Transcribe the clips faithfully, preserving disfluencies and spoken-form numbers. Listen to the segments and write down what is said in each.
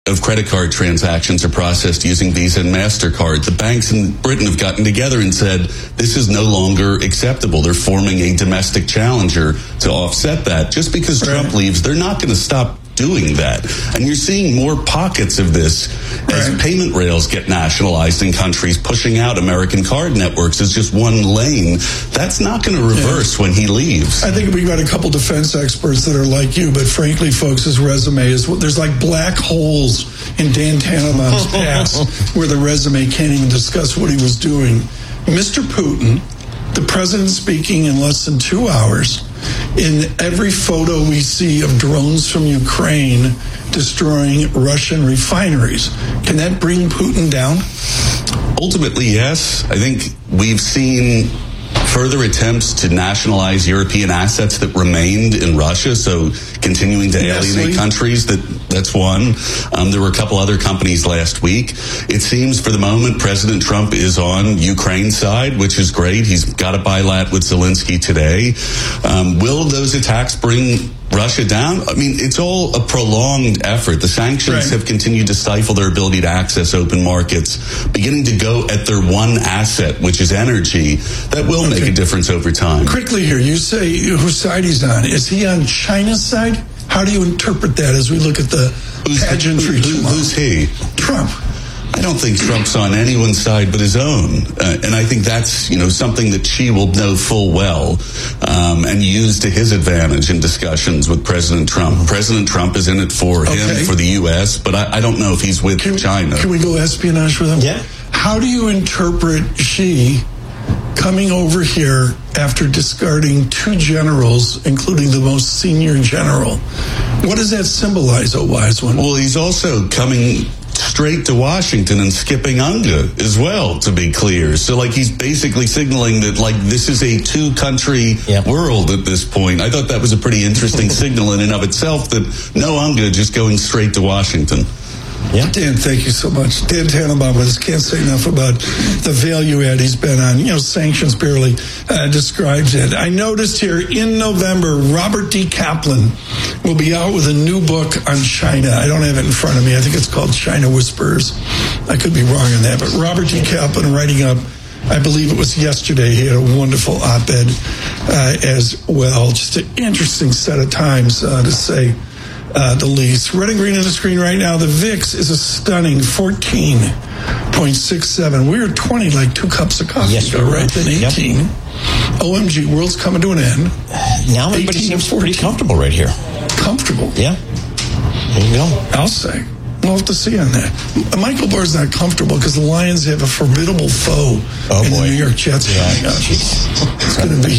of credit card transactions are processed using Visa and MasterCard. The banks in Britain have gotten together and said this is no longer acceptable. They're forming a domestic challenger to offset that. Just because right. Trump leaves, they're not going to stop doing that. And you're seeing more pockets of this as right. payment rails get nationalized in countries, pushing out American card networks as just one lane. That's not going to reverse yeah. when he leaves. I think we've got a couple defense experts that are like you, but frankly, folks, his resume is, there's like black holes in Dan Tannenbaum's past where the resume can't even discuss what he was doing. Mister Putin, the president speaking in less than two hours, in every photo we see of drones from Ukraine destroying Russian refineries. Can that bring Putin down? Ultimately, yes. I think we've seen further attempts to nationalize European assets that remained in Russia, so continuing to alienate yes, countries, that that's one. Um, there were a couple other companies last week. It seems for the moment President Trump is on Ukraine's side, which is great. He's got a bilat with Zelensky today. Um, will those attacks bring Russia down? I mean, it's all a prolonged effort. The sanctions right. have continued to stifle their ability to access open markets, beginning to go at their one asset, which is energy. That will okay. make a difference over time. Quickly here, you say whose side he's on. Is he on China's side? How do you interpret that as we look at the who's, pageantry? Who, who, who's he? Trump. I don't think Trump's on anyone's side but his own. Uh, and I think that's, you know, something that Xi will know full well um, and use to his advantage in discussions with President Trump. President Trump is in it for him, okay. for the U S, but I, I don't know if he's with can, China. Can we go espionage with him? Yeah. How do you interpret Xi coming over here after discarding two generals, including the most senior general? What does that symbolize, oh wise one? Well, he's also coming straight to Washington and skipping UNGA as well, to be clear. So, like, he's basically signaling that, like, this is a two-country yep. world at this point. I thought that was a pretty interesting signal in and of itself, that no UNGA, just going straight to Washington. Yeah. Dan, thank you so much. Dan Tannenbaum with us. Can't say enough about the value add he's been on. You know, sanctions barely uh, describes it. I noticed here in November, Robert D. Kaplan will be out with a new book on China. I don't have it in front of me. I think it's called China Whispers. I could be wrong on that. But Robert D. Kaplan writing up, I believe it was yesterday, he had a wonderful op-ed uh, as well. Just an interesting set of times, uh, to say Uh, the least. Red and green on the screen right now. The V I X is a stunning fourteen point six seven. We were twenty, like two cups of coffee yes, ago, right? Then eighteen. Yep. O M G, world's coming to an end. Now everybody seems pretty comfortable right here. Comfortable? Yeah. There you go. I'll say. We'll have to see on that. Michael Barr's not comfortable because the Lions have a formidable foe oh, in boy. the New York Jets. Yeah, it's going to be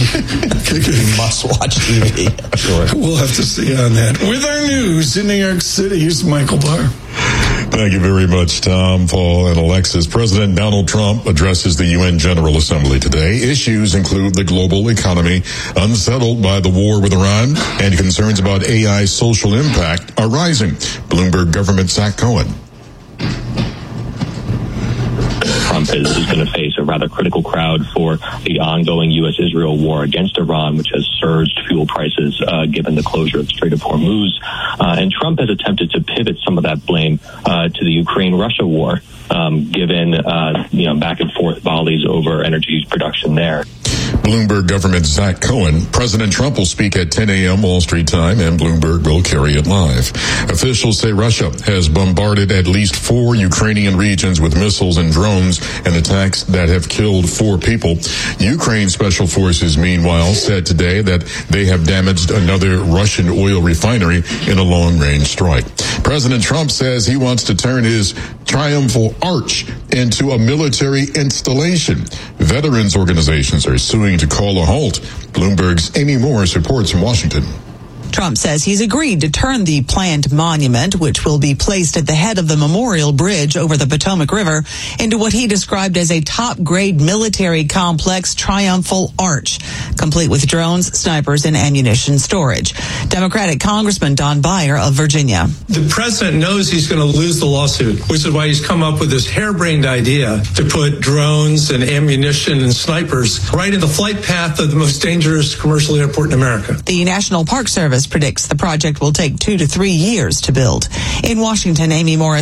must-watch T V. Sure. We'll have to see on that. With our news in New York City, here's Michael Barr. Thank you very much, Tom, Paul, and Alexis. President Donald Trump addresses the U N General Assembly today. Issues include the global economy, unsettled by the war with Iran, and concerns about A I's social impact are rising. Bloomberg government Zach Cohen. Trump is, is going to face a rather critical crowd for the ongoing U S Israel war against Iran, which has surged fuel prices uh, given the closure of the Strait of Hormuz. Uh, and Trump has attempted to pivot some of that blame uh, to the Ukraine-Russia war, um, given uh, you know back and forth volleys over energy production there. Bloomberg government Zach Cohen. President Trump will speak at ten a.m. Wall Street time, and Bloomberg will carry it live. Officials say Russia has bombarded at least four Ukrainian regions with missiles and drones, and attacks that have killed four people. Ukraine special forces, meanwhile, said today that they have damaged another Russian oil refinery in a long-range strike. President Trump says he wants to turn his triumphal arch into a military installation. Veterans organizations are suing to call a halt. Bloomberg's Amy Morris reports from Washington. Trump says he's agreed to turn the planned monument, which will be placed at the head of the Memorial Bridge over the Potomac River, into what he described as a top-grade military complex triumphal arch, complete with drones, snipers, and ammunition storage. Democratic Congressman Don Beyer of Virginia. The president knows he's going to lose the lawsuit, which is why he's come up with this harebrained idea to put drones and ammunition and snipers right in the flight path of the most dangerous commercial airport in America. The National Park Service Morris predicts the project will take two to three years to build. In Washington, Amy Morris